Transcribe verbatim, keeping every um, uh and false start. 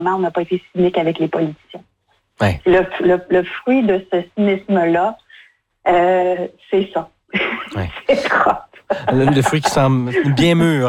on n'a pas été cynique avec les politiciens. Ouais. Le, le, le fruit de ce cynisme-là, euh, c'est ça. Ouais. C'est trop. Le, le fruit qui semble bien mûr.